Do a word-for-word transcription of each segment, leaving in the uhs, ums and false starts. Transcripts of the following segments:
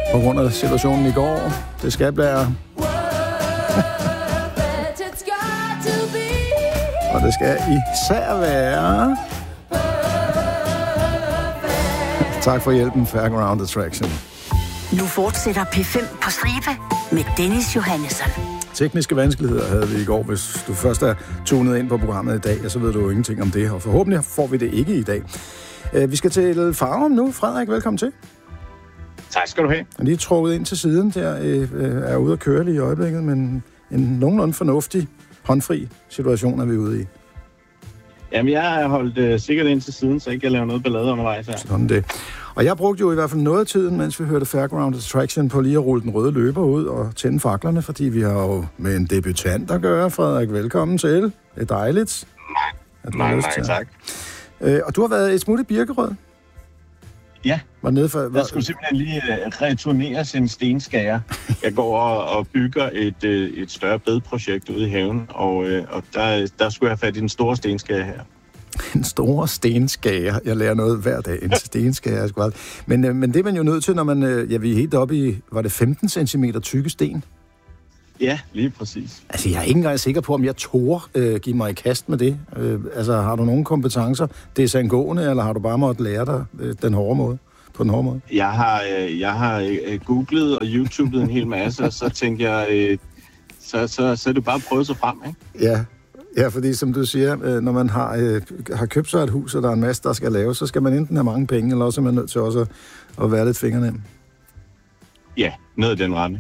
På grund af situationen i går. Det skal være... Og det skal især være... Tak for hjælpen, Fairground Attraction. Nu fortsætter P fem på stribe med Dennis Johannesson. Tekniske vanskeligheder havde vi i går. Hvis du først er tunet ind på programmet i dag, så ved du jo ingenting om det, og forhåbentlig får vi det ikke i dag. Vi skal til Farum nu. Frederik, velkommen til. Tak skal du have. Jeg er lige trukket ind til siden der, er ude at køre lige i øjeblikket, men en nogenlunde fornuftig, håndfri situation er vi ude i. Jamen, jeg har holdt øh, sikkert ind til siden, så jeg ikke kan lave noget ballade undervejs her. Sådan det. Og jeg brugte jo i hvert fald noget af tiden, mens vi hørte Fairground Attraction, på lige at rulle den røde løber ud og tænde faklerne, fordi vi har jo med en debutant at gøre. Frederik, velkommen til. Det er dejligt. Nej, nej, nej, tak. Øh, og du har været et smut i Birkerød? Ja, var nede for, var... jeg skulle simpelthen lige uh, returnere sin stenskager. Jeg går og, og bygger et, uh, et større bedprojekt ude i haven, og, uh, og der, der skulle jeg have fat i den store stenskager her. En stor stenskager. Jeg lærer noget hver dag. En stenskager. Sgu men, øh, men det er man jo nødt til, når man... Øh, ja, vi er helt oppe i... Var det femten centimeter tykke sten? Ja, lige præcis. Altså, jeg er ikke engang sikker på, om jeg tør øh, give mig i kast med det. Øh, altså, har du nogle kompetencer? Det er sangående, eller har du bare måttet lære dig øh, den hårde måde? På den hårde måde? Jeg har, øh, jeg har øh, googlet og YouTubet en hel masse, og så tænker jeg, øh, så, så, så er det bare at prøve sig frem, ikke? Ja. Ja, fordi som du siger, øh, når man har, øh, har købt sig et hus, og der er en masse, der skal laves, så skal man enten have mange penge, eller også er man nødt til også at, at være lidt fingernem. Ja, noget i den rette.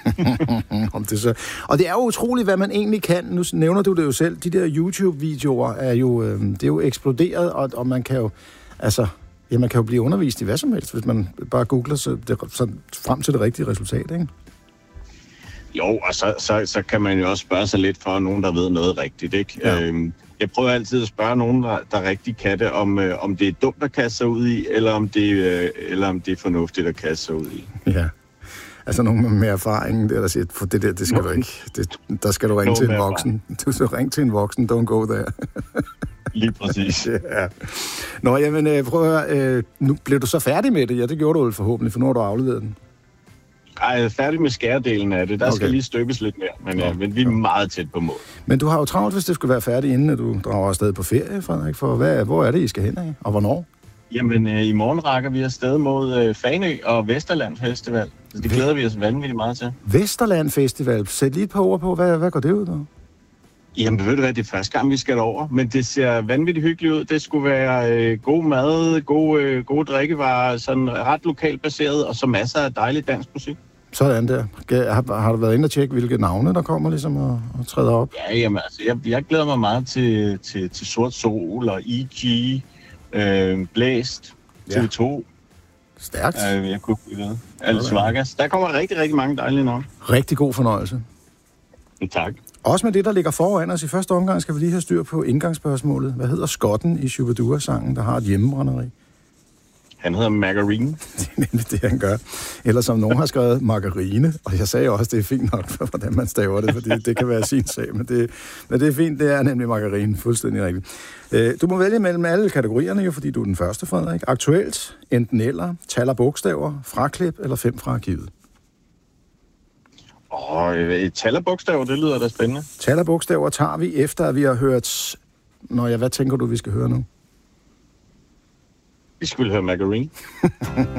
Om det så. Og det er jo utroligt, hvad man egentlig kan. Nu nævner du det jo selv. De der YouTube-videoer er jo, øh, det er jo eksploderet, og, og man kan jo, altså, ja, man kan jo blive undervist i hvad som helst, hvis man bare googler så, det, så frem til det rigtige resultat, ikke? Jo, og så, så, så kan man jo også spørge sig lidt for nogen, der ved noget rigtigt, ikke? Ja. Øhm, jeg prøver altid at spørge nogen, der, der rigtig kan det, om, øh, om det er dumt at kaste sig ud i, eller om det, øh, eller om det er fornuftigt at kaste sig ud i. Ja, altså nogen med erfaring, der, der siger, for det der, det skal no. du ikke. Det, der skal du ringe no til en voksen. Du skal ringe til en voksen, don't go there. Lige præcis. Ja. Nå, jamen, prøv at høre, øh, nu blev du så færdig med det? Ja, det gjorde du vel forhåbentlig, for nu har du afleveret den. Ej, jeg er færdig med skæredelen af det. Der okay. skal lige stykkes lidt mere, men, ja, men vi er meget tæt på mål. Men du har jo travlt, hvis det skulle være færdigt, inden at du drager afsted på ferie, Frederik. For hvad, hvor er det, I skal hen af, og hvornår? Jamen, øh, i morgen rækker vi afsted mod øh, Fanø og Vesterland Festival. Så det glæder vi os vanvittigt meget til. Vesterland Festival? Sæt lige et par ord på. Hvad, hvad går det ud af? Jamen, ved du hvad, det er første gang, vi skal derover, men det ser vanvittigt hyggeligt ud. Det skulle være øh, god mad, gode, øh, gode drikkevarer, sådan ret lokalt baseret, og så masser af dejlig dansk musik. Sådan der. Har, har du været inde og tjekke, hvilke navne, der kommer ligesom og, og træder op? Ja, jamen altså, jeg, jeg glæder mig meget til, til, til Sort Sol og E G, øh, Blæst, T V to. Ja. Stærkt. Øh, jeg kunne ikke vide. Alice Vargas. Der kommer rigtig, rigtig mange dejlige navne. Rigtig god fornøjelse. Tak. Også med det, der ligger foran os i første omgang, skal vi lige have styr på indgangsspørgsmålet. Hvad hedder skotten i Shubidua-sangen, der har et hjemmebrænderi? Han hedder Margarine. Det er nemlig det, han gør. Eller som nogen har skrevet, margarine. Og jeg sagde også, det er fint nok, for hvordan man staver det, fordi det kan være sin sag. Men det, men det er fint, det er nemlig margarine. Fuldstændig rigtigt. Du må vælge mellem alle kategorierne, jo, fordi du er den første, Frederik. Aktuelt, enten eller, tal og bogstaver, fraklip eller fem fra arkivet. Åh, et tal og bogstaver, det lyder da spændende. Tal og bogstaver tager vi efter, at vi har hørt... Nå ja, hvad tænker du, vi skal høre nu? Vi skulle høre Margarine.